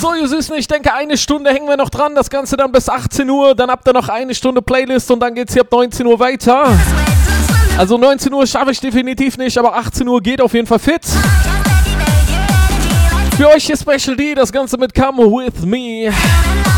So, ihr Süßen, ich denke, eine Stunde hängen wir noch dran. Das Ganze dann bis 18 Uhr. Dann habt ihr noch eine Stunde Playlist und dann geht's hier ab 19 Uhr weiter. Also 19 Uhr schaffe ich definitiv nicht, aber 18 Uhr geht auf jeden Fall fit. Für euch hier Special D, das Ganze mit Come With Me.